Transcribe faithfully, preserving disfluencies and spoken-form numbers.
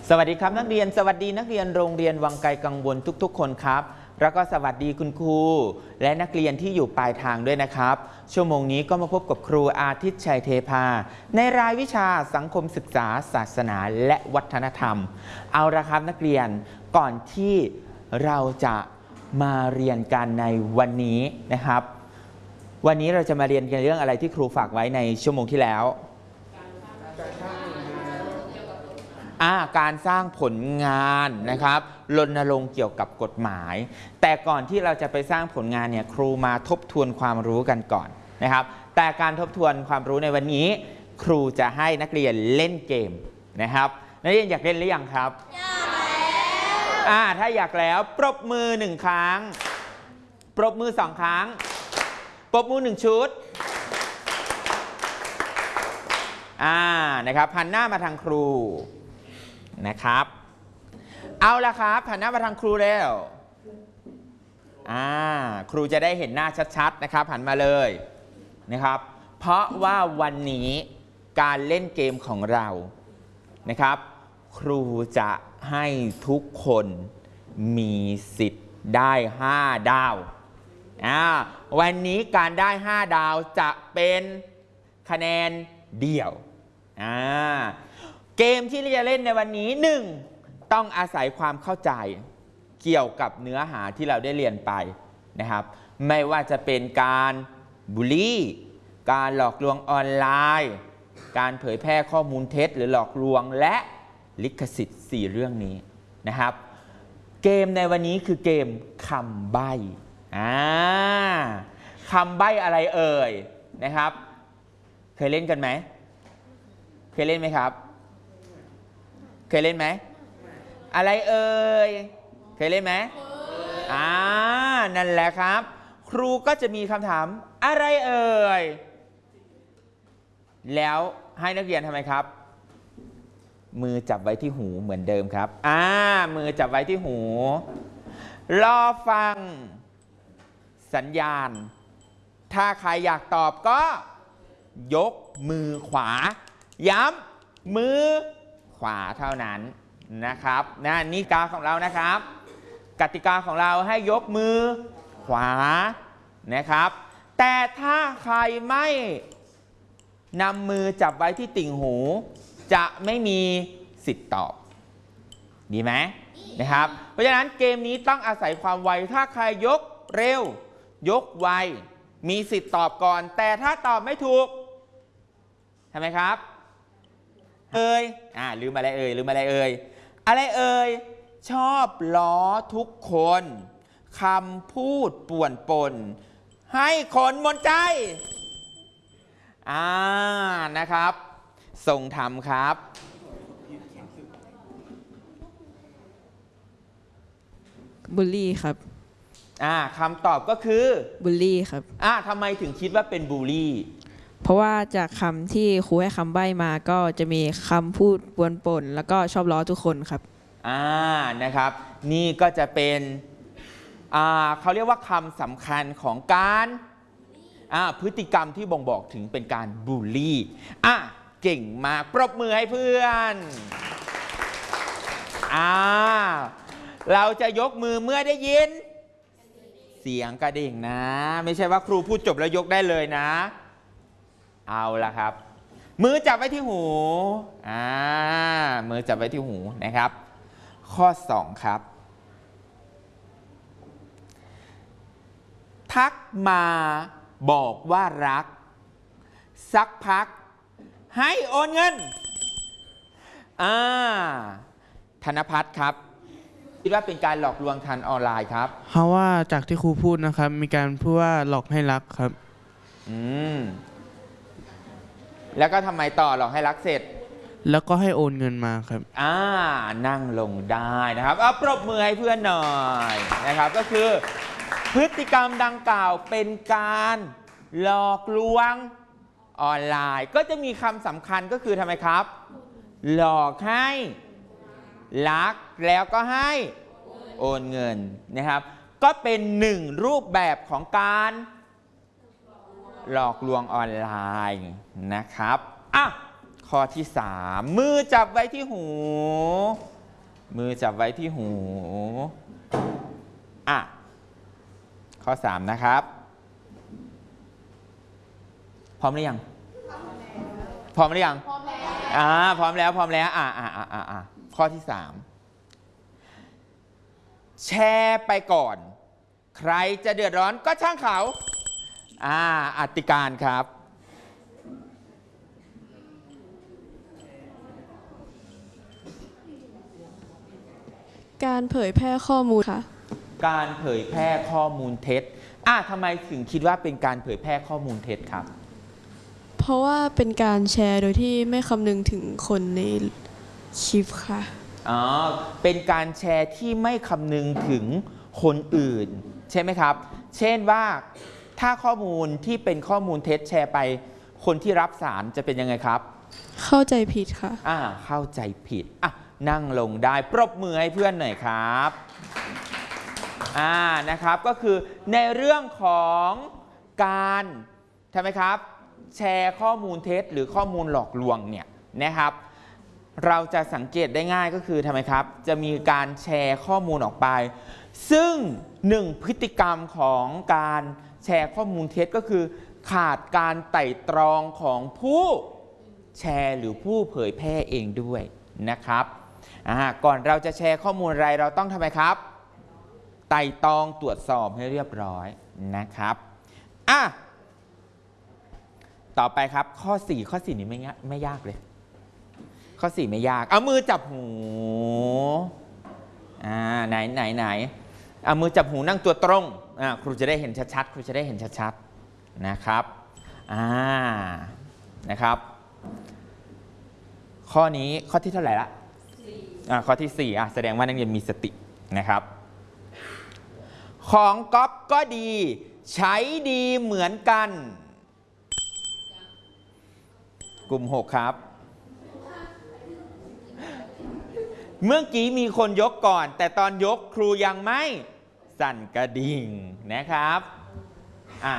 สวัสดีครับนักเรียนสวัสดีนักเรียนโรงเรียนวังไกลกังวลทุกๆคนครับแล้วก็สวัสดีคุณครูและนักเรียนที่อยู่ปลายทางด้วยนะครับชั่วโมงนี้ก็มาพบกับครูอาทิตย์ชัยเทพาในรายวิชาสังคมศึกษาศาสนาและวัฒนธรรมเอาละครับนักเรียนก่อนที่เราจะมาเรียนกันในวันนี้นะครับวันนี้เราจะมาเรียนกันเรื่องอะไรที่ครูฝากไว้ในชั่วโมงที่แล้วการสร้างผลงานนะครับรณรงค์เกี่ยวกับกฎหมายแต่ก่อนที่เราจะไปสร้างผลงานเนี่ยครูมาทบทวนความรู้กันก่อนนะครับแต่การทบทวนความรู้ในวันนี้ครูจะให้นักเรียนเล่นเกมนะครับนักเรียนอยากเล่นหรือยังครับอยากแล้วอ่าถ้าอยากแล้วปรบมือหนึ่งครั้งปรบมือสองครั้งปรบมือหนึ่งชุดอ่านะครับหันหน้ามาทางครูนะครับเอาละครับหันหน้ามาทางครูแล้วอ่าครูจะได้เห็นหน้าชัดๆนะครับหันมาเลยนะครับเพราะว่าวันนี้การเล่นเกมของเรานะครับครูจะให้ทุกคนมีสิทธิ์ได้ห้าดาวอ่าวันนี้การได้ห้าดาวจะเป็นคะแนนเดี่ยวอ่าเกมที่เราจะเล่นในวันนี้หนึ่งต้องอาศัยความเข้าใจเกี่ยวกับเนื้อหาที่เราได้เรียนไปนะครับไม่ว่าจะเป็นการบูลลี่การหลอกลวงออนไลน์การเผยแพร่ข้อมูลเท็จหรือหลอกลวงและลิขสิทธิ์สี่เรื่องนี้นะครับเกมในวันนี้คือเกมคำใบ้อ่าคำใบ้อะไรเอ่ยนะครับเคยเล่นกันไหมเคยเล่นไหมครับเคยเล่นไหมอะไรเอ่ยเคยเล่นไหมอ่านั่นแหละครับครูก็จะมีคำถามอะไรเอ่ยแล้วให้นักเรียนทำไมครับมือจับไว้ที่หูเหมือนเดิมครับอ่ามือจับไว้ที่หูรอฟังสัญญาณถ้าใครอยากตอบก็ยกมือขวาย้ำมือขวาเท่านั้นนะครับนะนี่กติกาของเรานะครับกติกาของเราให้ยกมือขวานะครับแต่ถ้าใครไม่นำมือจับไว้ที่ติ่งหูจะไม่มีสิทธิ์ตอบดีไหมนะครับเพราะฉะนั้นเกมนี้ต้องอาศัยความไวถ้าใครยกเร็วยกไวมีสิทธิ์ตอบก่อนแต่ถ้าตอบไม่ถูกทำไมครับเอ่ยอ่าลืมอะไรเอ่ยลืมอะไรเอ่ยอะไรเอ่ยชอบล้อทุกคนคำพูดป่วนปนให้คนหมดใจอ่านะครับส่งทำครับบูลลี่ครับอ่าคำตอบก็คือบูลลี่ครับอ่าทำไมถึงคิดว่าเป็นบูลลี่เพราะว่าจากคำที่ครูให้คำใบ้มาก็จะมีคำพูดปวนป่นแล้วก็ชอบล้อทุกคนครับอ่านะครับนี่ก็จะเป็นอ่าเขาเรียกว่าคำสำคัญของการอ่าพฤติกรรมที่บ่งบอกถึงเป็นการบูลลี่อ่ะเก่งมากปรบมือให้เพื่อนอ่าเราจะยกมือเมื่อได้ยินเสียงกระดิ่งนะไม่ใช่ว่าครูพูดจบแล้วยกได้เลยนะเอาละครับมือจับไว้ที่หูอ่ามือจับไว้ที่หูนะครับข้อสองครับทักมาบอกว่ารักสักพักให้โอนเงินอ่าธนภัทรครับคิดว่าเป็นการหลอกลวงทางออนไลน์ครับเพราะว่าจากที่ครูพูดนะครับมีการพูดว่าหลอกให้รักครับอืมแล้วก็ทำไมต่อหลอกให้รักเสร็จแล้วก็ให้โอนเงินมาครับอ่านั่งลงได้นะครับเอาปรบมือให้เพื่อนหน่อยนะครับก็คือพฤติกรรมดังกล่าวเป็นการหลอกลวงออนไลน์ก็จะมีคำสำคัญก็คือทำไมครับหลอกให้รักแล้วก็ให้โอนเงินนะครับก็เป็นหนึ่งรูปแบบของการหลอกลวงออนไลน์นะครับอ่ะข้อที่สามมือจับไว้ที่หูมือจับไว้ที่หูอ่ะข้อสามนะครับพร้อมหรือยังพร้อมหรือยังพร้อมแล้วอ่าพร้อมแล้วพร้อมแล้วอ่าอ่าอ่าอ่าข้อที่สามแชร์ไปก่อนใครจะเดือดร้อนก็ช่างเขาอ่าอติการครับการเผยแพร่ข้อมูลค่ะการเผยแพร่ข้อมูลเท็จอ่ะทำไมถึงคิดว่าเป็นการเผยแพร่ข้อมูลเท็จครับเพราะว่าเป็นการแชร์โดยที่ไม่คำนึงถึงคนในคลิปค่ะอ๋อเป็นการแชร์ที่ไม่คำนึงถึงคนอื่นใช่ไหมครับเช่นว่าถ้าข้อมูลที่เป็นข้อมูลเท็จแชร์ไปคนที่รับสารจะเป็นยังไงครับเข้าใจผิดค่ะอ่าเข้าใจผิดอ่ะนั่งลงได้ปรบมือให้เพื่อนหน่อยครับอ่านะครับก็คือในเรื่องของการใช่ไหมครับแชร์ข้อมูลเท็จหรือข้อมูลหลอกลวงเนี่ยนะครับเราจะสังเกตได้ง่ายก็คือทำไมครับจะมีการแชร์ข้อมูลออกไปซึ่งหนึ่งพฤติกรรมของการแชร์ข้อมูลเท็จก็คือขาดการไต่ตรองของผู้แชร์หรือผู้เผยแพร่เองด้วยนะครับก่อนเราจะแชร์ข้อมูลอะไรเราต้องทำไมครับไต่ตรองตรวจสอบให้เรียบร้อยนะครับอ่ะต่อไปครับข้อสี่ข้อสี่นี้ไม่ไม่ยากเลยข้อสี่ไม่ยากเอามือจับหูอ่าไหนไหนไหนเอามือจับหูนั่งตัวตรงอ่าครูจะได้เห็นชัดๆครูจะได้เห็นชัดๆนะครับอ่านะครับข้อนี้ข้อที่เท่าไหร่ละอ่าข้อที่สี่อ่ะแสดงว่านักเรียนมีสตินะครับของก๊อปก็ดีใช้ดีเหมือนกันกลุ่มหกครับเมื่อกี้มีคนยกก่อนแต่ตอนยกครูยังไม่สั่นกระดิ่งนะครับ